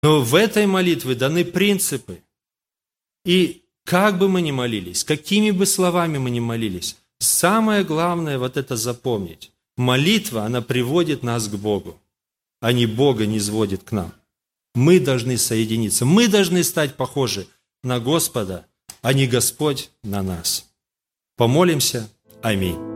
Но в этой молитве даны принципы. И как бы мы ни молились, какими бы словами мы ни молились, самое главное вот это запомнить. Молитва, она приводит нас к Богу, а не Бога не сводит к нам. Мы должны соединиться, мы должны стать похожи на Господа, а не Господь на нас. Помолимся. Аминь.